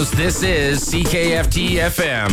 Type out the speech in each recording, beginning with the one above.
This is CKFT FM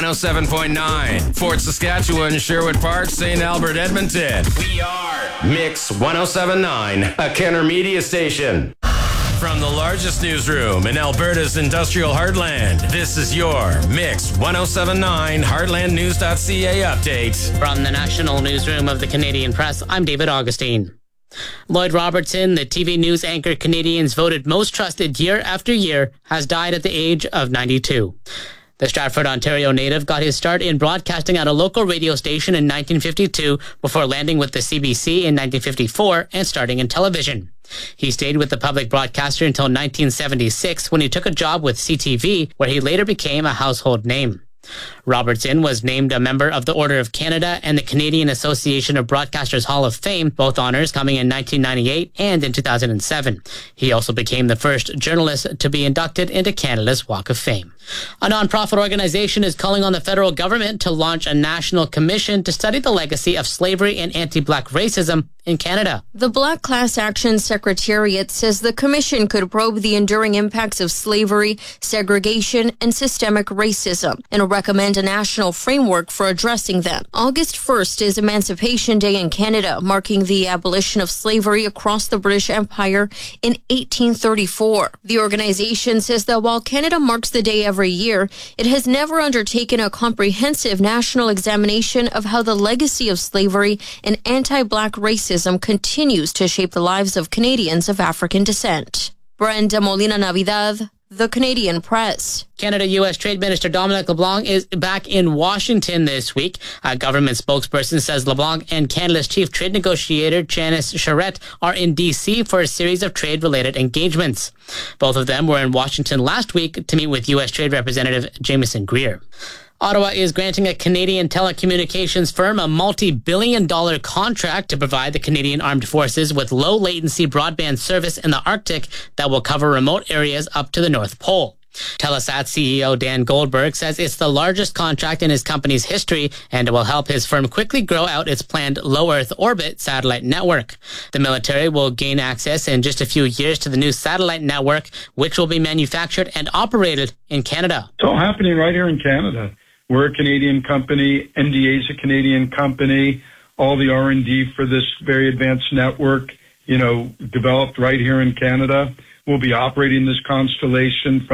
107.9, Fort Saskatchewan, Sherwood Park, St. Albert, Edmonton. We are Mix 107.9, a Kenner media station. From the largest newsroom in Alberta's industrial heartland, this is your Mix 107.9 HeartlandNews.ca update. From the national newsroom of the Canadian Press, I'm David Augustine. Lloyd Robertson, the TV news anchor Canadians voted most trusted year after year, has died at the age of 92. The Stratford, Ontario native got his start in broadcasting at a local radio station in 1952 before landing with the CBC in 1954 and starting in television. He stayed with the public broadcaster until 1976 when he took a job with CTV, where he later became a household name. Robertson was named a member of the Order of Canada and the Canadian Association of Broadcasters Hall of Fame, both honors coming in 1998 and in 2007. He also became the first journalist to be inducted into Canada's Walk of Fame. A nonprofit organization is calling on the federal government to launch a national commission to study the legacy of slavery and anti-Black racism in Canada. The Black Class Action Secretariat says the commission could probe the enduring impacts of slavery, segregation, and systemic racism, and recommend a national framework for addressing them. August 1st is Emancipation Day in Canada, marking the abolition of slavery across the British Empire in 1834. The organization says that while Canada marks the day every year, it has never undertaken a comprehensive national examination of how the legacy of slavery and anti-Black racism continues to shape the lives of Canadians of African descent. Brenda Molina Navidad, The Canadian Press. Canada-U.S. Trade Minister Dominic LeBlanc is back in Washington this week. A government spokesperson says LeBlanc and Canada's chief trade negotiator, Janice Charette, are in D.C. for a series of trade-related engagements. Both of them were in Washington last week to meet with U.S. Trade Representative Jameson Greer. Ottawa is granting a Canadian telecommunications firm a multi-billion-dollar contract to provide the Canadian Armed Forces with low-latency broadband service in the Arctic that will cover remote areas up to the North Pole. Telesat CEO Dan Goldberg says it's the largest contract in his company's history, and it will help his firm quickly grow out its planned low Earth orbit satellite network. The military will gain access in just a few years to the new satellite network, which will be manufactured and operated in Canada. It's all happening right here in Canada. We're a Canadian company. NDA is a Canadian company. All the R&D for this very advanced network, developed right here in Canada. We'll be operating this constellation from